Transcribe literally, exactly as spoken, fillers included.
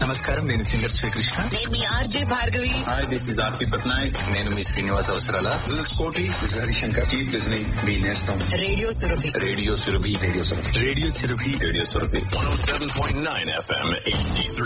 నమస్కారం, నేను సింగర్ శ్రీకృష్ణ. నేను మీ RJ Bhargavi. Hi, this is ఆర్పి పట్నాయక్. నేను మీ శ్రీనివాస్ అవసరాల. దిస్ ఇస్ కోటి, this is Harishankar. Keep listening మీ నేస్తం radio Surabhi. Radio Surabhi. Radio Surabhi. Radio Surabhi. Radio Surabhi. one oh seven point nine F M H D three.